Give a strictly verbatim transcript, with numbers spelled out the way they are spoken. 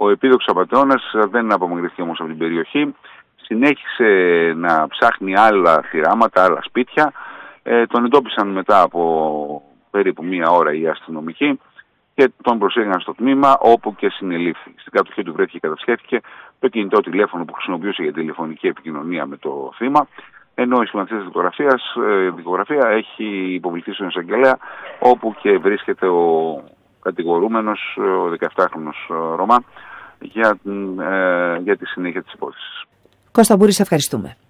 Ο επίδοξος απατεώνας δεν απομακρυνθήκε όμως από την περιοχή. Συνέχισε να ψάχνει άλλα θυράματα, άλλα σπίτια. Ε, τον εντόπισαν μετά από περίπου μία ώρα οι αστυνομικοί και τον προσήγαγαν στο τμήμα, όπου και συνελήφθη. Στην κατοχή του βρέθηκε και κατασχέθηκε το κινητό τηλέφωνο που χρησιμοποιούσε για τηλεφωνική επικοινωνία με το θύμα, ενώ η σχηματιστή δικογραφίας, ε, δικογραφία έχει υποβληθεί στον εισαγγελέα, όπου και βρίσκεται ο κατηγορούμενος, ο δεκαεπτάχρονος Ρωμά, για, ε, για τη συνέχεια της υπόθεσης. Κώστα Μπούρη, σε ευχαριστούμε.